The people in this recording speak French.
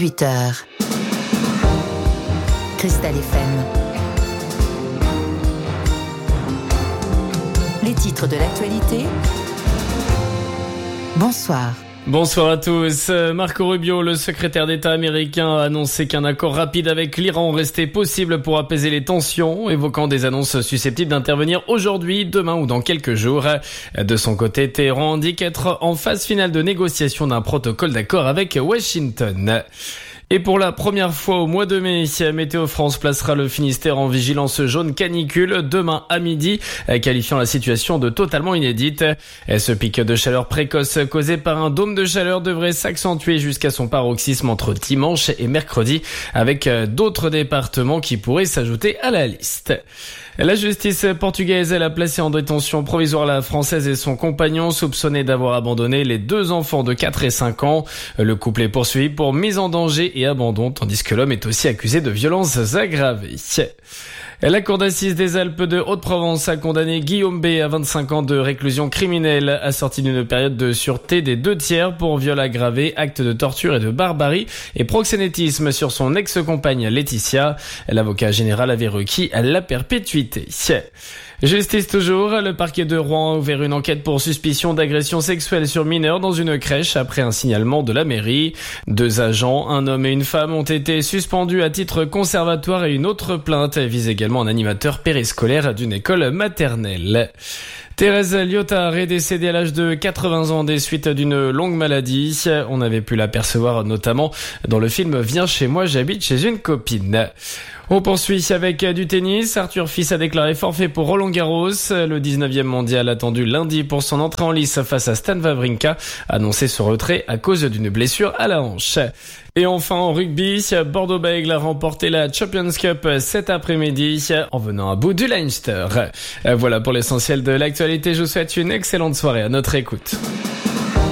18h. Cristal FM. Les titres de l'actualité. Bonsoir. Bonsoir à tous. Marco Rubio, le secrétaire d'État américain, a annoncé qu'un accord rapide avec l'Iran restait possible pour apaiser les tensions, évoquant des annonces susceptibles d'intervenir aujourd'hui, demain ou dans quelques jours. De son côté, Téhéran indique être en phase finale de négociation d'un protocole d'accord avec Washington. Et pour la première fois au mois de mai, Météo France placera le Finistère en vigilance jaune canicule demain à midi, qualifiant la situation de totalement inédite. Ce pic de chaleur précoce causé par un dôme de chaleur devrait s'accentuer jusqu'à son paroxysme entre dimanche et mercredi, avec d'autres départements qui pourraient s'ajouter à la liste. La justice portugaise, elle a placé en détention provisoire la Française et son compagnon soupçonnés d'avoir abandonné les deux enfants de 4 et 5 ans. Le couple est poursuivi pour mise en danger et abandon, tandis que l'homme est aussi accusé de violences aggravées. La cour d'assises des Alpes de Haute-Provence a condamné Guillaume B à 25 ans de réclusion criminelle, assorti d'une période de sûreté des 2/3 pour viol aggravé, acte de torture et de barbarie et proxénétisme sur son ex-compagne Laetitia. L'avocat général avait requis la perpétuité. Justice toujours, le parquet de Rouen a ouvert une enquête pour suspicion d'agression sexuelle sur mineurs dans une crèche après un signalement de la mairie. 2 agents, un homme et une femme, ont été suspendus à titre conservatoire et une autre plainte vise également un animateur périscolaire d'une école maternelle. Thérèse Liotard est décédée à l'âge de 80 ans des suites d'une longue maladie. On avait pu l'apercevoir notamment dans le film Viens chez moi, j'habite chez une copine. On poursuit avec du tennis. Arthur Fils a déclaré forfait pour Roland Garros. Le 19e mondial attendu lundi pour son entrée en lice face à Stan Wawrinka, annoncé son retrait à cause d'une blessure à la hanche. Et enfin en rugby, Bordeaux-Bègles a remporté la Champions Cup cet après-midi en venant à bout du Leinster. Voilà pour l'essentiel de l'actualité. Je vous souhaite une excellente soirée à notre écoute.